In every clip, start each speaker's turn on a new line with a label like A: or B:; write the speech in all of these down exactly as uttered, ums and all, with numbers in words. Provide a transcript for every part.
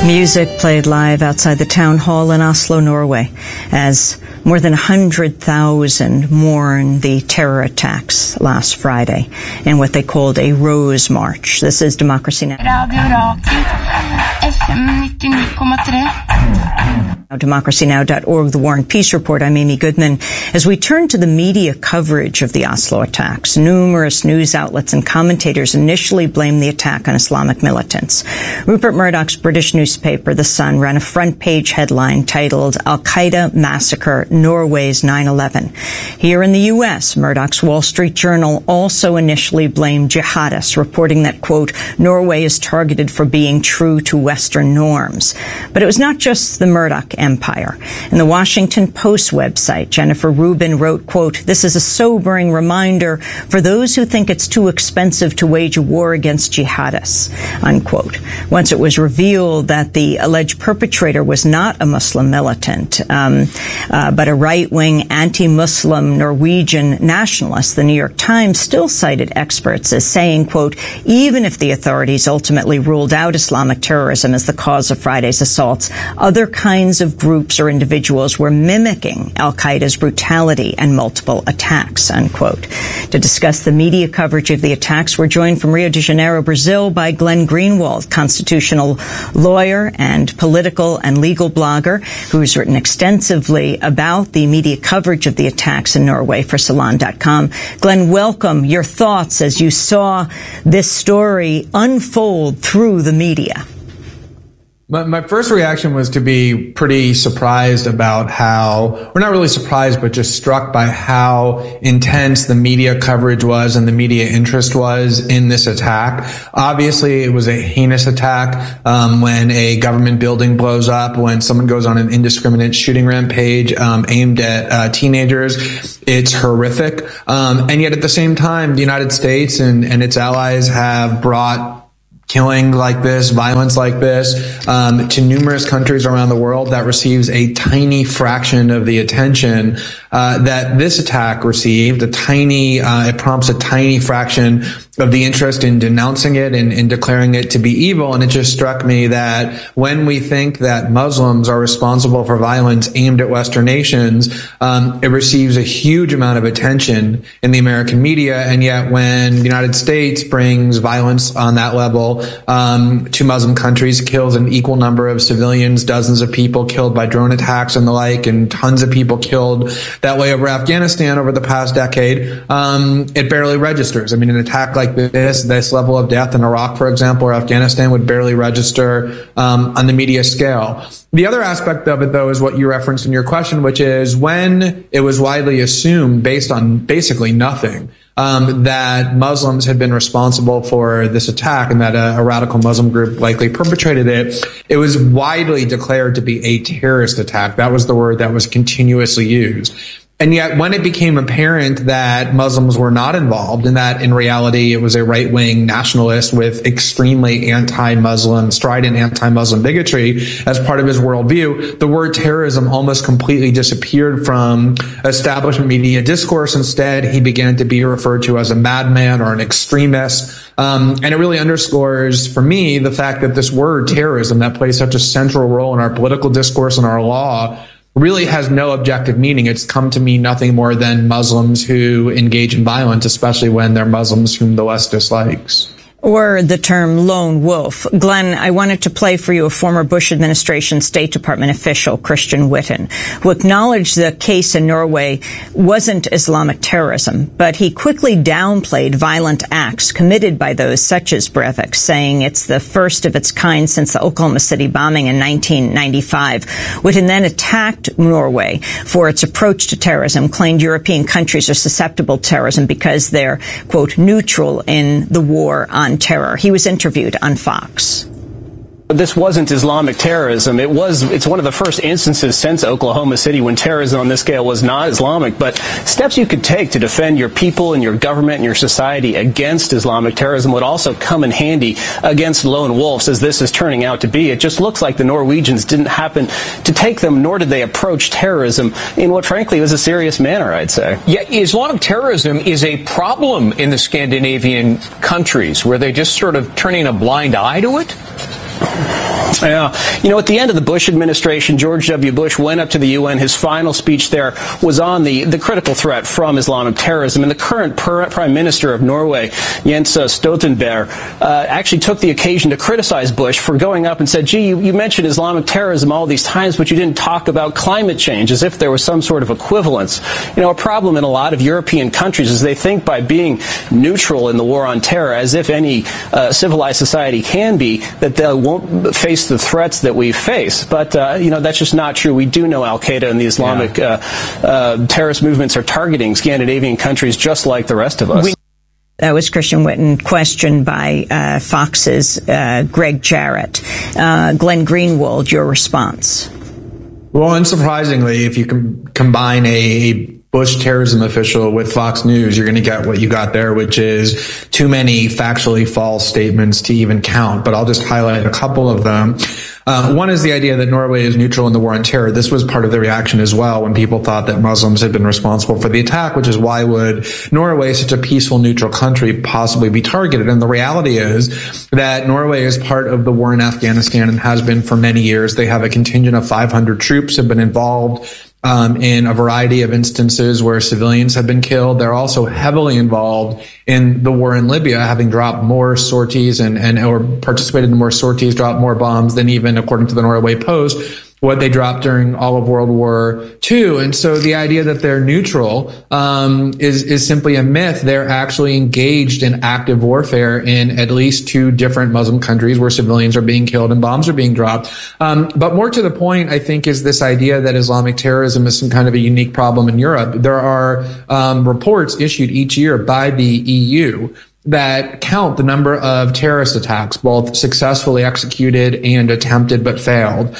A: Music played live outside the town hall in Oslo, Norway, as more than one hundred thousand mourn the terror attacks last Friday in what they called a Rose March. This is Democracy Now!
B: Radio Radio, F M ninety-nine point three.
A: democracy now dot org, the War and Peace Report. I'm Amy Goodman. As we turn to the media coverage of the Oslo attacks, numerous news outlets and commentators initially blamed the attack on Islamic militants. Rupert Murdoch's British newspaper, The Sun, ran a front-page headline titled Al-Qaeda Massacre, Norway's nine eleven. Here in the U S, Murdoch's Wall Street Journal also initially blamed jihadists, reporting that, quote, Norway is targeted for being true to Western norms. But it was not just the Murdoch empire. In the Washington Post website, Jennifer Rubin wrote, quote, this is a sobering reminder for those who think it's too expensive to wage a war against jihadists, unquote. Once it was revealed that the alleged perpetrator was not a Muslim militant, um, uh, but a right-wing anti-Muslim Norwegian nationalist, the New York Times still cited experts as saying, quote, even if the authorities ultimately ruled out Islamic terrorism as the cause of Friday's assaults, other kinds of groups or individuals were mimicking al-Qaeda's brutality and multiple attacks, unquote. To discuss the media coverage of the attacks, we're joined from Rio de Janeiro, Brazil, by Glenn Greenwald, constitutional lawyer and political and legal blogger who's written extensively about the media coverage of the attacks in Norway for Salon dot com. Glenn, welcome. Your thoughts as you saw this story unfold through the media.
C: My, my first reaction was to be pretty surprised about how, we're not really surprised, but just struck by how intense the media coverage was and the media interest was in this attack. Obviously, it was a heinous attack um, when a government building blows up, when someone goes on an indiscriminate shooting rampage um, aimed at uh, teenagers. It's horrific. Um, and yet at the same time, the United States and, and its allies have brought killing like this, violence like this, um, to numerous countries around the world that receives a tiny fraction of the attention uh, that this attack received. A tiny, uh, it prompts a tiny fraction of the interest in denouncing it and in declaring it to be evil. And it just struck me that when we think that Muslims are responsible for violence aimed at Western nations, um, it receives a huge amount of attention in the American media. And yet when the United States brings violence on that level um, to Muslim countries, kills an equal number of civilians, dozens of people killed by drone attacks and the like, and tons of people killed that way over Afghanistan over the past decade, um, it barely registers. I mean, an attack like this, this level of death in Iraq, for example, or Afghanistan would barely register um, on the media scale. The other aspect of it, though, is what you referenced in your question, which is when it was widely assumed, based on basically nothing, um, that Muslims had been responsible for this attack and that a, a radical Muslim group likely perpetrated it, it was widely declared to be a terrorist attack. That was the word that was continuously used. And yet when it became apparent that Muslims were not involved and that in reality it was a right-wing nationalist with extremely anti-Muslim, strident anti-Muslim bigotry as part of his worldview, the word terrorism almost completely disappeared from establishment media discourse. Instead, he began to be referred to as a madman or an extremist. Um, and it really underscores for me the fact that this word terrorism that plays such a central role in our political discourse and our law really has no objective meaning. It's come to mean nothing more than Muslims who engage in violence, especially when they're Muslims whom the West dislikes.
A: Or the term lone wolf. Glenn, I wanted to play for you a former Bush administration State Department official, Christian Whitten, who acknowledged the case in Norway wasn't Islamic terrorism, but he quickly downplayed violent acts committed by those such as Breivik, saying it's the first of its kind since the Oklahoma City bombing in nineteen ninety-five. Whitten then attacked Norway for its approach to terrorism, claimed European countries are susceptible to terrorism because they're, quote, neutral in the war on terror. He was interviewed on Fox.
D: This wasn't Islamic terrorism. It was, it's one of the first instances since Oklahoma City when terrorism on this scale was not Islamic. But steps you could take to defend your people and your government and your society against Islamic terrorism would also come in handy against lone wolves, as this is turning out to be. It just looks like the Norwegians didn't happen to take them, nor did they approach terrorism in what, frankly, was a serious manner, I'd say.
E: Yeah, Islamic terrorism is a problem in the Scandinavian countries. Were they just sort of turning a blind eye to it?
D: Yeah. You know, at the end of the Bush administration, George W. Bush went up to the U N. His final speech there was on the, the critical threat from Islamic terrorism. And the current per- Prime Minister of Norway, Jens Stoltenberg, uh, actually took the occasion to criticize Bush for going up and said, gee, you, you mentioned Islamic terrorism all these times, but you didn't talk about climate change, as if there was some sort of equivalence. You know, a problem in a lot of European countries is they think by being neutral in the war on terror, as if any uh, civilized society can be, that they won't face the threats that we face. But, uh, you know, that's just not true. We do know Al-Qaeda and the Islamic yeah. uh, uh, terrorist movements are targeting Scandinavian countries just like the rest of us. We-
A: That was Christian Whitten, questioned by uh, Fox's uh, Greg Jarrett. Uh, Glenn Greenwald, your response?
C: Well, unsurprisingly, if you com- combine a, a Bush terrorism official with Fox News, you're going to get what you got there, which is too many factually false statements to even count. But I'll just highlight a couple of them. Uh, one is the idea that Norway is neutral in the war on terror. This was part of the reaction as well when people thought that Muslims had been responsible for the attack, which is why would Norway, such a peaceful, neutral country, possibly be targeted? And the reality is that Norway is part of the war in Afghanistan and has been for many years. They have a contingent of five hundred troops, have been involved Um, in a variety of instances where civilians have been killed. They're also heavily involved in the war in Libya, having dropped more sorties and, and or participated in more sorties, dropped more bombs than even, according to the Norway Post, what they dropped during all of World War Two. And so the idea that they're neutral um is is simply a myth. They're actually engaged in active warfare in at least two different Muslim countries where civilians are being killed and bombs are being dropped. Um but more to the point, I think, is this idea that Islamic terrorism is some kind of a unique problem in Europe. There are um reports issued each year by the E U that count the number of terrorist attacks, both successfully executed and attempted but failed.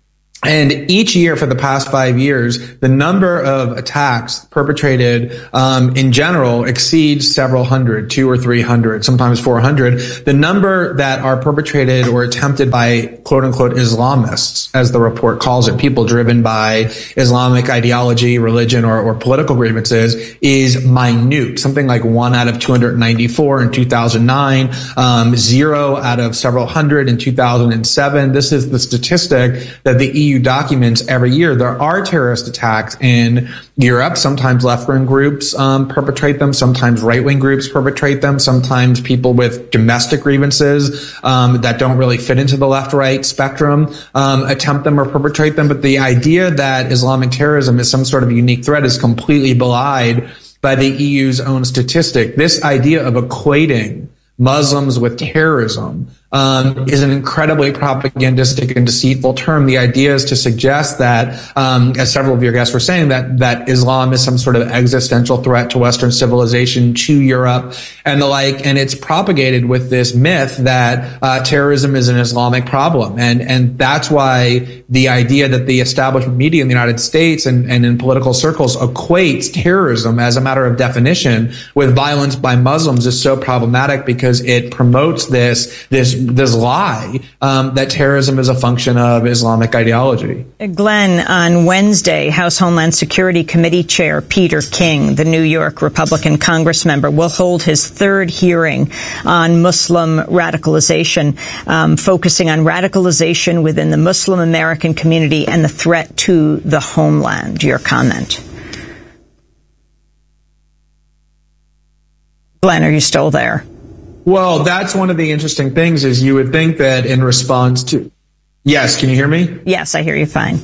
C: And each year for the past five years, the number of attacks perpetrated um, in general exceeds several hundred, two or three hundred, sometimes four hundred. The number that are perpetrated or attempted by quote-unquote Islamists, as the report calls it, people driven by Islamic ideology, religion, or, or political grievances, is minute. Something like one out of two hundred ninety-four in two thousand nine, um, zero out of several hundred in two thousand seven. This is the statistic that the E U documents every year. There are terrorist attacks in Europe. Sometimes left-wing groups um, perpetrate them. Sometimes right-wing groups perpetrate them. Sometimes people with domestic grievances um, that don't really fit into the left-right spectrum um, attempt them or perpetrate them. But the idea that Islamic terrorism is some sort of unique threat is completely belied by the E U's own statistic. This idea of equating Muslims with terrorism um, is an incredibly propagandistic and deceitful term. The idea is to suggest that, um, as several of your guests were saying, that that Islam is some sort of existential threat to Western civilization, to Europe, and the like. And it's propagated with this myth that uh, terrorism is an Islamic problem, and and that's why the idea that the establishment media in the United States and, and in political circles equates terrorism as a matter of definition with violence by Muslims is so problematic, because it promotes this this this lie um, that terrorism is a function of Islamic ideology.
A: Glenn, on Wednesday, House Homeland Security Committee Chair Peter King, the New York Republican Congress member, will hold his third hearing on Muslim radicalization, um, focusing on radicalization within the Muslim American community and the threat to the homeland. Your comment? Glenn, are you still there?
C: Well, that's one of the interesting things, is you would think that in response to... Yes, can you hear me?
A: Yes, I hear you fine.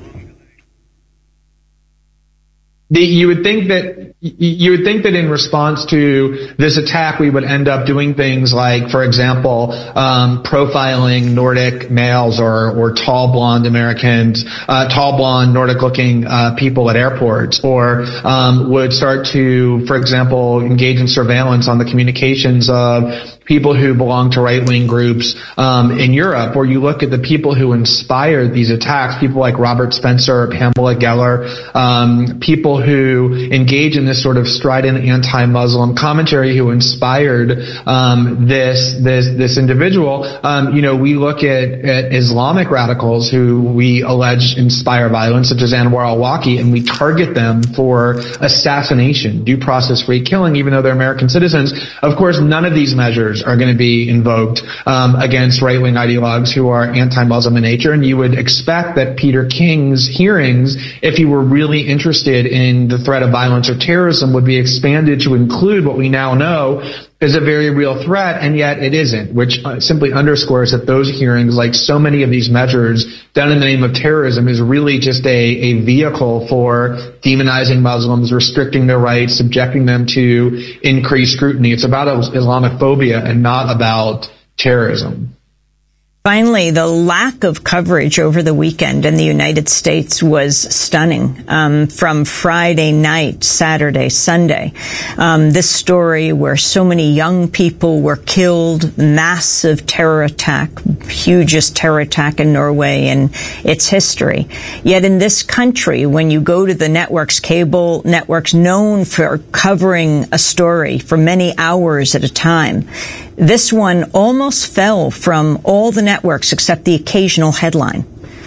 C: The, you would think that you would think that in response to this attack, we would end up doing things like, for example, um, profiling Nordic males or or tall blonde Americans, uh, tall blonde Nordic-looking uh, people at airports, or um, would start to, for example, engage in surveillance on the communications of people who belong to right-wing groups um, in Europe. Or you look at the people who inspired these attacks, people like Robert Spencer, Pamela Geller, um, people who engage in this sort of strident anti-Muslim commentary, who inspired um, this this this individual. Um, you know, we look at, at Islamic radicals who we allege inspire violence, such as Anwar al-Awlaki, and we target them for assassination, due process-free killing, even though they're American citizens. Of course, none of these measures measures are going to be invoked um, against right-wing ideologues who are anti-Muslim in nature. And you would expect that Peter King's hearings, if he were really interested in the threat of violence or terrorism, would be expanded to include what we now know is a very real threat, and yet it isn't, which uh, simply underscores that those hearings, like so many of these measures done in the name of terrorism, is really just a, a vehicle for demonizing Muslims, restricting their rights, subjecting them to increased scrutiny. It's about Islamophobia and not about terrorism.
A: Finally, the lack of coverage over the weekend in the United States was stunning. Um, from Friday night, Saturday, Sunday, um, this story where so many young people were killed, massive terror attack, hugest terror attack in Norway in its history. Yet in this country, when you go to the networks, cable networks known for covering a story for many hours at a time, this one almost fell from all the networks except the occasional headline.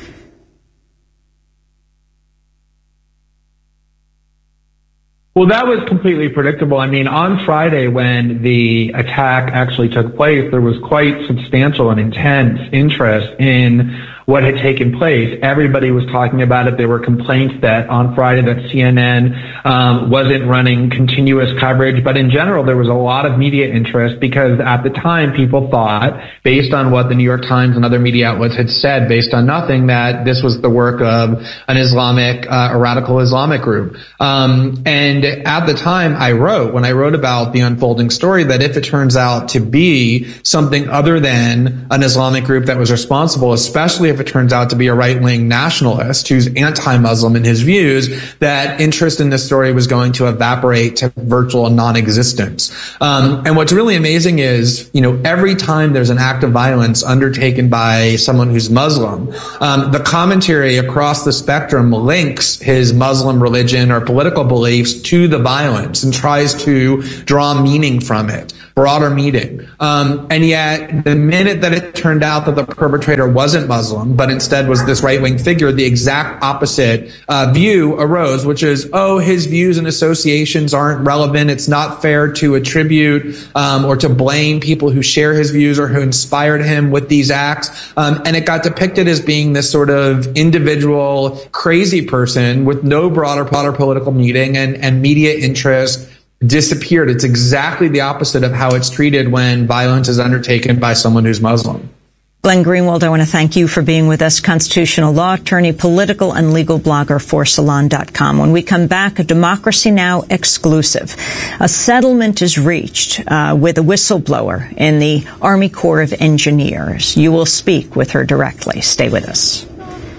C: Well, that was completely predictable. I mean, on Friday when the attack actually took place, there was quite substantial and intense interest in what had taken place. Everybody was talking about it. There were complaints that on Friday that C N N um, wasn't running continuous coverage. But in general, there was a lot of media interest because at the time people thought, based on what the New York Times and other media outlets had said, based on nothing, that this was the work of an Islamic, uh, a radical Islamic group. Um, and at the time I wrote, when I wrote about the unfolding story, that if it turns out to be something other than an Islamic group that was responsible, especially if it turns out to be a right-wing nationalist who's anti-Muslim in his views, that interest in this story was going to evaporate to virtual non-existence. Um, and what's really amazing is, you know, every time there's an act of violence undertaken by someone who's Muslim, um, the commentary across the spectrum links his Muslim religion or political beliefs to the violence and tries to draw meaning from it, broader meaning. Um, and yet, the minute that it turned out that the perpetrator wasn't Muslim, but instead was this right-wing figure, the exact opposite uh, view arose, which is, oh, his views and associations aren't relevant. It's not fair to attribute um, or to blame people who share his views or who inspired him with these acts. Um, and it got depicted as being this sort of individual crazy person with no broader, broader political meaning and, and media interest disappeared. It's exactly the opposite of how it's treated when violence is undertaken by someone who's Muslim.
A: Glenn Greenwald, I want to thank you for being with us, constitutional law attorney, political and legal blogger for Salon dot com. When we come back, a Democracy Now! Exclusive. A settlement is reached uh, with a whistleblower in the Army Corps of Engineers. You will speak with her directly. Stay with us.